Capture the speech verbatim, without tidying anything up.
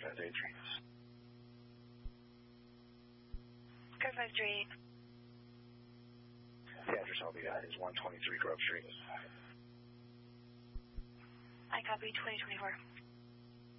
has Adrian's. Carfive Street. The address I'll be at is one twenty-three Grove Street. I copy twenty twenty-four.